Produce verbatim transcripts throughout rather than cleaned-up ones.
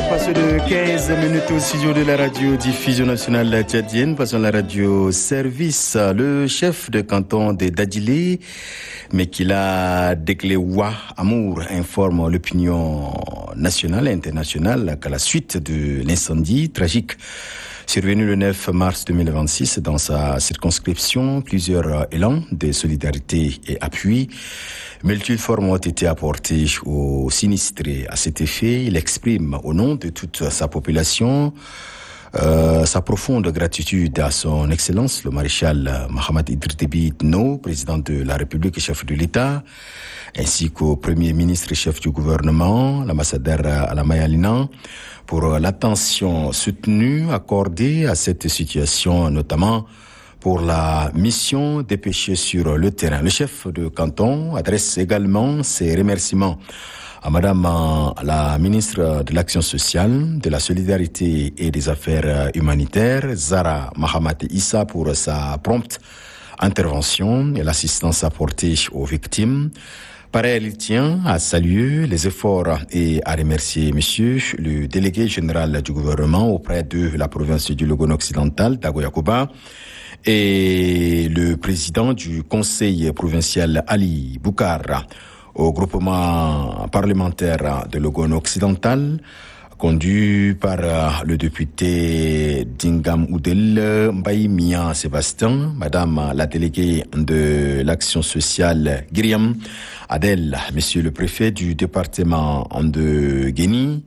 Passé de quinze minutes au studio de la radio diffusion nationale tchadienne, passons à la radio service. Le chef de canton de Dadilé, Mekila Deklewa Amour, informe l'opinion nationale et internationale qu'à la suite de l'incendie tragique survenu le neuf mars deux mille vingt-six dans sa circonscription, plusieurs élans de solidarité et appui multiformes ont été apportés aux sinistrés. À cet effet, il exprime au nom de toute sa population euh, sa profonde gratitude à son Excellence, le maréchal Mohamed Idriss Déby Itno, président de la République et chef de l'État, ainsi qu'au Premier ministre et chef du gouvernement, l'ambassadeur Alamaya Lina, pour l'attention soutenue accordée à cette situation, notamment pour la mission dépêchée sur le terrain. Le chef de canton adresse également ses remerciements à Madame la ministre de l'Action sociale, de la Solidarité et des Affaires humanitaires, Zahra Mahamat Issa, pour sa prompte intervention et l'assistance apportée aux victimes. Par ailleurs, il tient à saluer les efforts et à remercier Monsieur le délégué général du gouvernement auprès de la province du Logone occidental, Dago Yakuba, et le président du conseil provincial Ali Boukar, au groupement parlementaire de Logone occidental, conduit par le député Dingam Oudel Mbaye Mia Sébastien, Madame la déléguée de l'action sociale Giriam Adel, Monsieur le préfet du département de Guéni,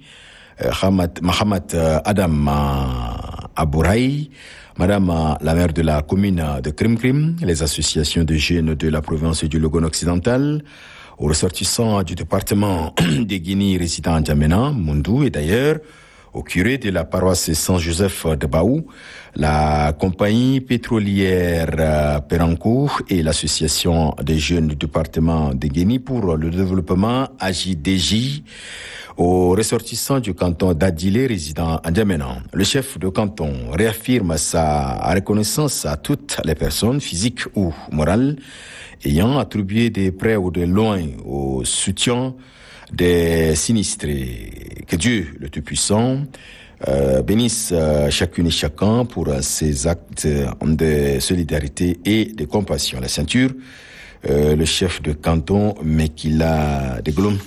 Mahamat Adam Abouraï, Madame la maire de la commune de Krim-Krim, les associations de jeunes de la province du Logone occidental, aux ressortissants du département de Guinée résidant à N'Djamena, Mundou, et d'ailleurs au curé de la paroisse Saint-Joseph de Baou, la compagnie pétrolière Peranco et l'association des jeunes du département de Guinée pour le développement A J D J, aux ressortissants du canton d'Adilé résidant à N'Djamena. Le chef de canton réaffirme sa reconnaissance à toutes les personnes physiques ou morales ayant attribué des près ou de loin au soutien des sinistrés. Que Dieu, le Tout-Puissant, euh, bénisse euh, chacune et chacun pour euh, ces actes de solidarité et de compassion. La ceinture, euh, le chef de canton Mekila Deglom.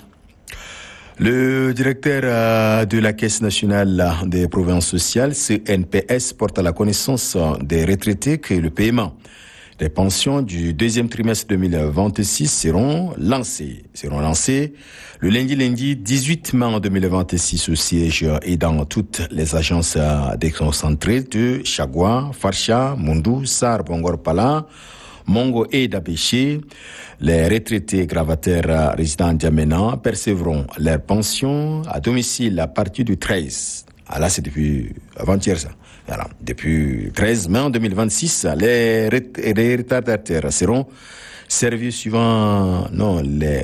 Le directeur euh, de la Caisse nationale des provinces sociales, C N P S, porte à la connaissance des retraités que le paiement des pensions du deuxième trimestre deux mille vingt-six seront lancées. Seront lancées le lundi, lundi dix-huit mai deux mille vingt-six au siège et dans toutes les agences déconcentrées de Chagua, Farsha, Mundou, Sar, Bongor Pala, Mongo et Dabéché. Les retraités gravataires résidents d'Yamena percevront leurs pensions à domicile à partir du treize. Ah là, c'est depuis avant-hier, ça. Voilà. Depuis treize mai deux mille vingt-six, les, ret- les retardataires seront servis suivant, non, les,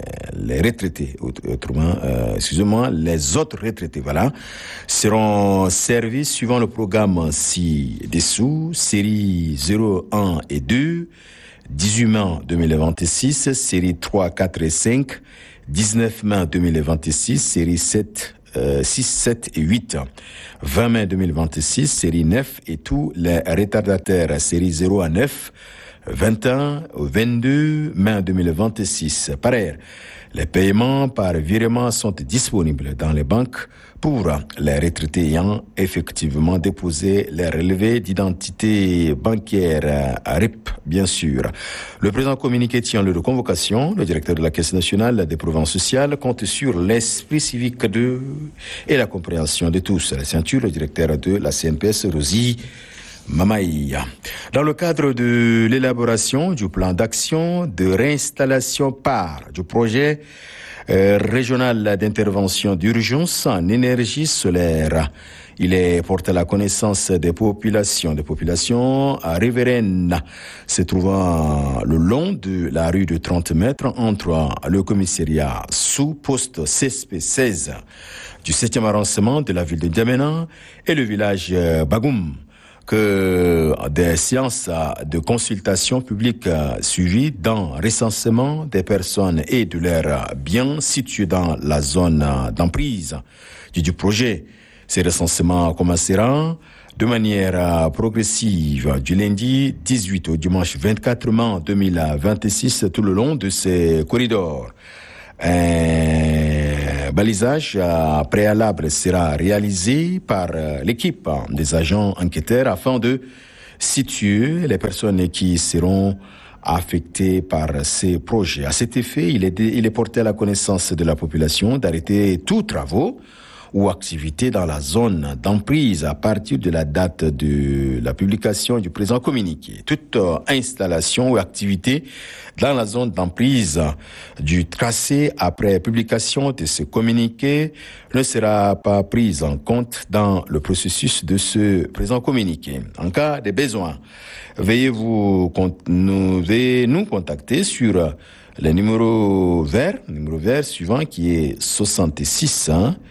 les retraités, autrement, euh, excusez-moi, les autres retraités, voilà, seront servis suivant le programme ci-dessous, série zéro, un et deux, dix-huit mai deux mille vingt-six, série trois, quatre et cinq, dix-neuf mai deux mille vingt-six, série sept, Euh, six, sept et huit. vingt mai deux mille vingt-six, série neuf et tous les retardataires, série zéro à neuf, vingt et un au vingt-deux mai deux mille vingt-six. Par ailleurs, les paiements par virement sont disponibles dans les banques pour les retraités ayant effectivement déposé les relevés d'identité bancaire à R I P, bien sûr. Le président communiqué tient lieu de convocation. Le directeur de la Caisse nationale des provinces sociales compte sur l'esprit civique de et la compréhension de tous. La ceinture, le directeur de la C N P S, Rosie Mamaïa. Dans le cadre de l'élaboration du plan d'action de réinstallation par du projet euh, régional d'intervention d'urgence en énergie solaire, il est porté à la connaissance des populations, des populations riveraines se trouvant le long de la rue de trente mètres entre le commissariat sous poste C S P seize du septième arrondissement de la ville de N'Djamena et le village Bagoum. que des séances de consultation publique suivies dans recensement des personnes et de leurs biens situés dans la zone d'emprise du, du projet. Ces recensements commenceront de manière progressive du lundi dix-huit au dimanche vingt-quatre mai deux mille vingt-six tout le long de ces corridors. Un balisage préalable sera réalisé par l'équipe des agents enquêteurs afin de situer les personnes qui seront affectées par ces projets. À cet effet, il est, il est porté à la connaissance de la population d'arrêter tous travaux ou activités dans la zone d'emprise à partir de la date de la publication du présent communiqué. Toute euh, installation ou activité dans la zone d'emprise du tracé après publication de ce communiqué ne sera pas prise en compte dans le processus de ce présent communiqué. En cas de besoin, veuillez vous nous, veuillez nous contacter sur le numéro vert, numéro vert suivant qui est soixante-six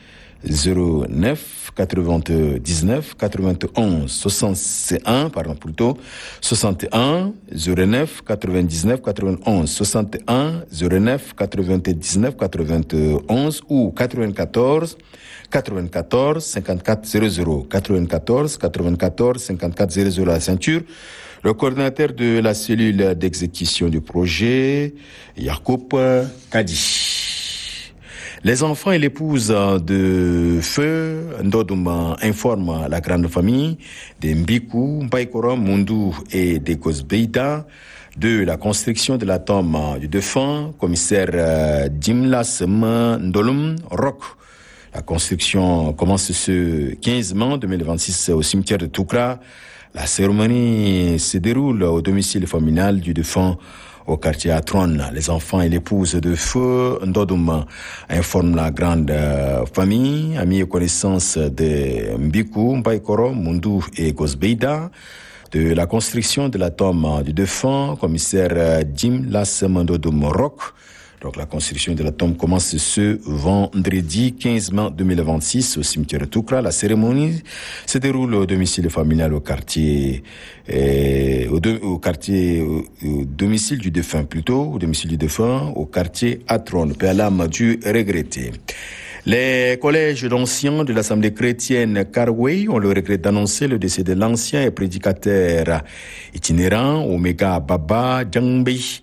zéro neuf quatre-vingt-dix-neuf quatre-vingt-onze soixante-et-un pardon plutôt soixante et un zéro neuf quatre-vingt-dix-neuf quatre-vingt-onze soixante et un zéro neuf quatre-vingt-dix-neuf quatre-vingt-onze ou quatre-vingt-quatorze quatre-vingt-quatorze cinquante-quatre zéro zéro quatre-vingt-quatorze quatre-vingt-quatorze cinquante-quatre zéro zéro à la ceinture. Le coordinateur de la cellule d'exécution du projet, Yacoub Kadi. Les enfants et l'épouse de feu Ndodouma informent la grande famille de Mbiku, Mbaïkoro, Mundu et de Gosbeida de la construction de la tombe du défunt commissaire Dimlas Ndolum Rock. La construction commence ce quinze mai deux mille vingt-six au cimetière de Toukra. La cérémonie se déroule au domicile familial du défunt au quartier Atron. Les enfants et l'épouse de feu Ndodouma informent la grande euh, famille, amis et connaissances de Mbiku, Mbaïkoro, Mundu et Gosbeida de la construction de la tombe du défunt commissaire Jim Lassem Ndodouma Rock. Donc la construction de la tombe commence ce vendredi quinze mai deux mille vingt-six au cimetière de Toukra. La cérémonie se déroule au domicile familial au quartier, euh, au, de, au quartier, au, au domicile du défunt plutôt, au domicile du défunt, au quartier Atron, paix à l'âme du regretté. Les collèges d'anciens de l'Assemblée chrétienne Karwei ont le regret d'annoncer le décès de l'ancien et prédicateur itinérant Omega Baba Djangbei.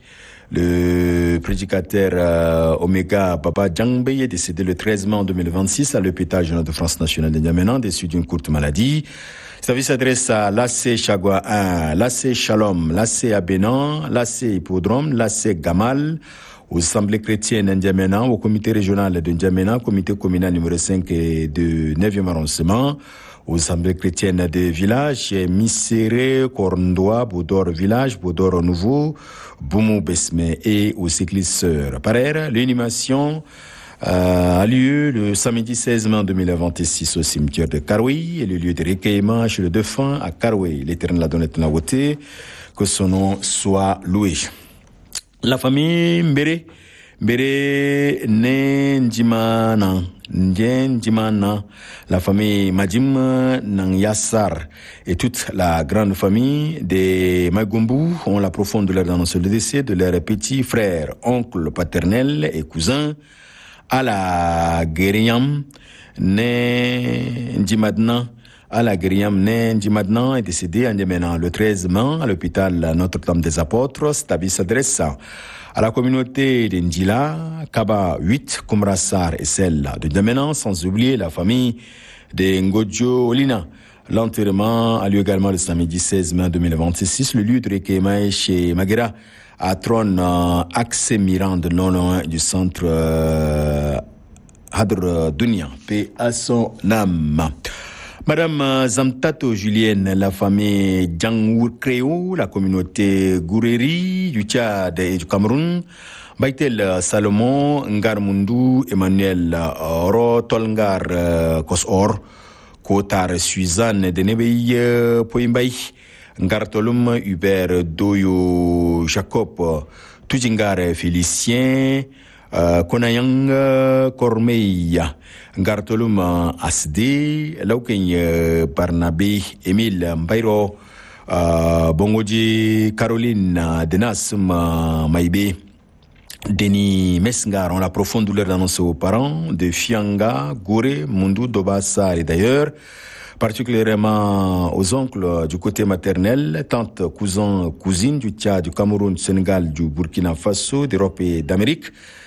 Le prédicateur euh, Omega Baba Djangbei est décédé le treize mai deux mille vingt-six à l'hôpital général de France national de N'Djamena, déçu d'une courte maladie. Le service s'adresse à l'A C Chagua un, l'A C Shalom, l'A C Abénan, l'A C Hippodrome, l'A C Gamal, aux assemblées chrétiennes N'Djamena, au comité régional de N'Djamena, comité communal numéro cinq de neuvième arrondissement, aux assemblées chrétiennes des villages, Miséré, Corndois, Boudor Village, Boudor Nouveau, Boumou Besme et aux églises sœurs. Par ailleurs, l'inhumation euh, a lieu le samedi seize mai deux mille vingt-six au cimetière de Karoui et le lieu de recueillement chez le défunt à Karoui. L'Éternel a donné la beauté, que son nom soit loué. La famille Mbere, Mbere Ndjimana, Ndjimana, la famille Madim Nanyassar et toute la grande famille des Magumbu ont la profonde douleur d'annoncer le décès de leurs petits frères, oncles paternels et cousins à la Guériam, né Ndjimadna. À la Guériam, né Ndjimadna est décédé en N'Djamena le treize mai à l'hôpital Notre-Dame des Apôtres. Stabi s'adresse à la communauté de Ndjila, Kaba huit, Kumrassar et celle de N'Djamena, sans oublier la famille de Ngodjo Olina. L'enterrement a lieu également le samedi seize mai deux mille vingt-six. Le lieu de recueillement est chez Maguera, à Tron, euh, accès Mirande, non loin du centre euh, Hadr Dunia, paix à son âme. Madame Zamtato Julienne, la famille Djangour Créo, la communauté Goureri du Tchad et du Cameroun, Baitel Salomon, Ngar Mundu, Emmanuel Oro, Tolngar Kosor, Kotar Suzanne Denebey Poimbay, Ngar Tolum, Hubert Doyo Jacob, Tujingar Félicien, uh, Konayang uh, Kormeya Ngartolum uh, Asde Lauken uh, Barnabé Emile Mbairo uh, Bongoji Caroline uh, Denasum uh, Maïbé Denis Mesngar, on la profonde douleur d'annoncer aux parents de Fianga, Gouré, Mundou, Dobassa et d'ailleurs, particulièrement aux oncles du côté maternel, tantes, cousins, cousines du Tchad, du Cameroun, du Sénégal, du Burkina Faso, d'Europe et d'Amérique,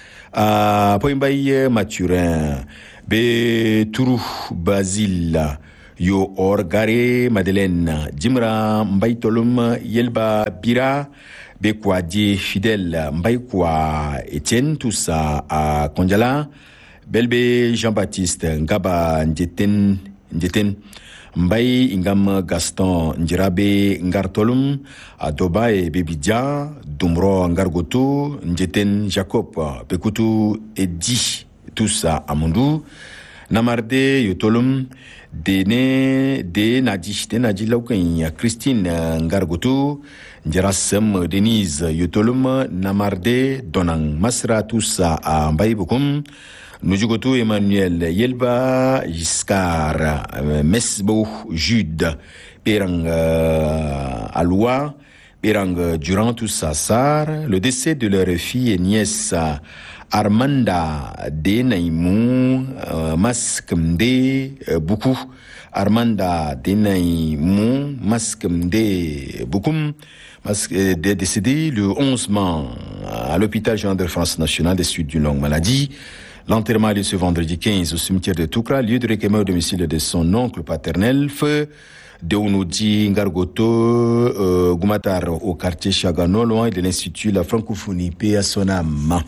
à Poimbaye, Mathurin, Bétourou, Basile, Yo Orgare, Madeleine, Jimra, Mbaïtolum, Yelba, Bira, Bekwadi, Fidèle, Mbaïkwa, Etienne, tout ça à Kondjala, Belbe, Jean-Baptiste, Ngaba, Ndjeten, Ndjeten, Mbaï, Ingam, Gaston, Ndjirabe, Ngartolum, Adoba et Bebidja, Dumro, Ngargoto, Ndjeten, Jacob, Bekutu, Edi, tout ça à Mondou, Namarde, Yotolum, Dene, De Nadi, De Nadi Lauken, Christine, Ngargoto, Njerasem, Denise, Yotolum, Namarde, Donang, Masra, tout ça à Mbaïbokum, Nujugoto, Emmanuel, Yelba, Giscard, Mesbo, Jude, Perang, euh, Aloua, Perang, Durand, tout ça, Sar, le décès de leur fille et nièce, Armanda de Naïmou, euh, Maskmde, euh, beaucoup. Armanda de Naïmou, Maskmde, beaucoup. Mas- euh, décédé le onze mai à l'hôpital Jean de France national des suites d'une longue maladie. L'enterrement est ce vendredi quinze au cimetière de Toukra, lieu de recueillement au domicile de son oncle paternel, feu Deounodi Ngargoto, euh, Goumatar, au quartier Chagano, loin de l'Institut La Francophonie, paix à son âme.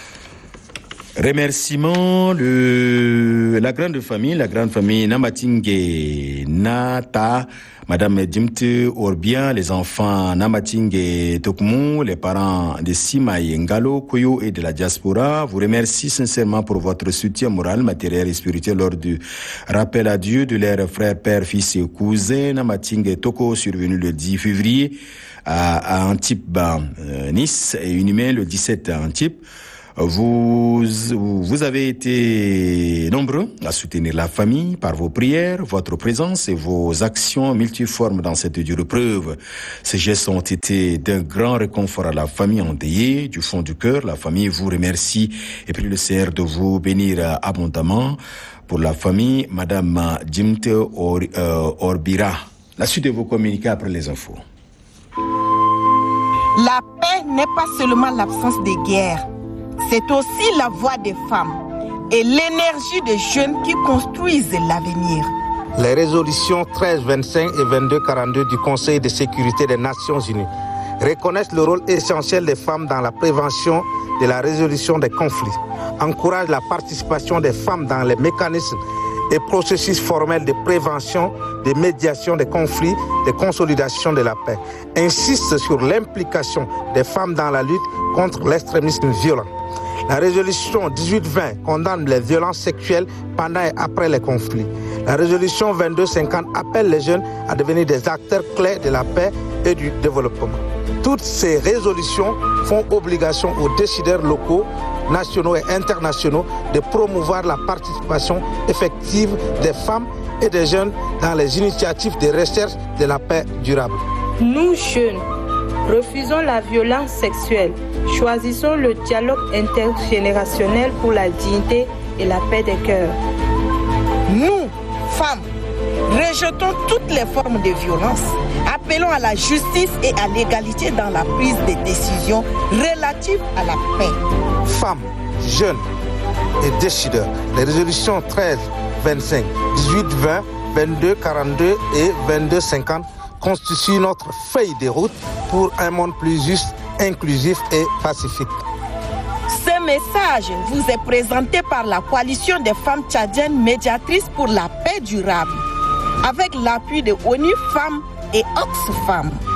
Remerciement de la grande famille, la grande famille Namatingue Nata, Madame Dimte Orbien, les enfants Namatingue Tokmou, les parents de Simaï Ngalo, Koyo et de la diaspora, vous remercie sincèrement pour votre soutien moral, matériel et spirituel lors du rappel à Dieu de leurs frères, pères, fils et cousins Namatingue Toko, survenu le dix février à, à Antibes, euh, Nice, et inhumé le dix-sept à Antibes. Vous, vous avez été nombreux à soutenir la famille par vos prières, votre présence et vos actions multiformes dans cette dure épreuve. Ces gestes ont été d'un grand réconfort à la famille endeuillée. Du fond du cœur, la famille vous remercie et prie le Seigneur de vous bénir abondamment. Pour la famille, Madame Jimte Or, euh, Orbira. La suite de vos communiqués après les infos. La paix n'est pas seulement l'absence des guerres. C'est aussi la voix des femmes et l'énergie des jeunes qui construisent l'avenir. Les résolutions treize vingt-cinq et vingt-deux quarante-deux du Conseil de sécurité des Nations Unies reconnaissent le rôle essentiel des femmes dans la prévention de la résolution des conflits, encouragent la participation des femmes dans les mécanismes et processus formels de prévention, de médiation des conflits, de consolidation de la paix, insistent sur l'implication des femmes dans la lutte contre l'extrémisme violent. La résolution dix-huit vingt condamne les violences sexuelles pendant et après les conflits. La résolution vingt-deux cinquante appelle les jeunes à devenir des acteurs clés de la paix et du développement. Toutes ces résolutions font obligation aux décideurs locaux, nationaux et internationaux de promouvoir la participation effective des femmes et des jeunes dans les initiatives de recherche de la paix durable. Nous, jeunes, refusons la violence sexuelle. Choisissons le dialogue intergénérationnel pour la dignité et la paix des cœurs. Nous, femmes, rejetons toutes les formes de violence. Appelons à la justice et à l'égalité dans la prise de décisions relatives à la paix. Femmes, jeunes et décideurs, les résolutions treize vingt-cinq, dix-huit vingt, vingt-deux quarante-deux et vingt-deux cinquante constituent notre feuille de route pour un monde plus juste, inclusif et pacifique. Ce message vous est présenté par la coalition des femmes tchadiennes médiatrices pour la paix durable, avec l'appui de ONU Femmes et Oxfam.